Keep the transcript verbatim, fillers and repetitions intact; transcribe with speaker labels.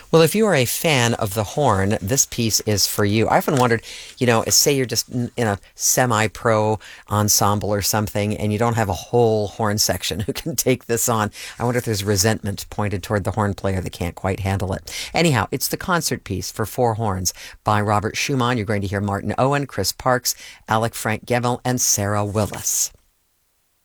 Speaker 1: Well, if you are a fan of the horn, this piece is for you. I often wondered, you know, say you're just in a semi-pro ensemble or something, and you don't have a whole horn section who can take this on. I wonder if there's resentment pointed toward the horn player that can't quite handle it. Anyhow, it's the concert piece for four horns by Robert Schumann. You're going to hear Martin Owen, Chris Parks, Alec Frank Gebel, and Sarah Willis.